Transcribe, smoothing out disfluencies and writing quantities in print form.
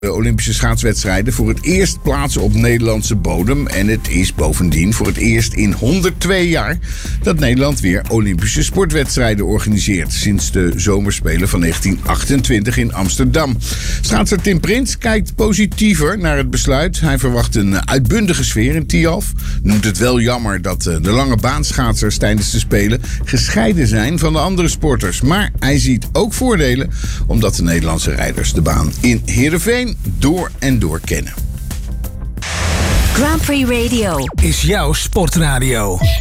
De Olympische schaatswedstrijden voor het eerst plaatsen op Nederlandse bodem. En het is bovendien voor het eerst in 102 jaar dat Nederland weer Olympische sportwedstrijden organiseert. Sinds de zomerspelen van 1928 in Amsterdam. Schaatser Tim Prins kijkt positiever naar het besluit. Hij verwacht een uitbundige sfeer in Tialf. Noemt het wel jammer dat de lange baanschaatsers tijdens de Spelen gescheiden zijn van de andere sporters. Maar hij ziet ook voordelen omdat de Nederlandse rijders de baan in Heerenveen door en door kennen. Grand Prix Radio is jouw sportradio.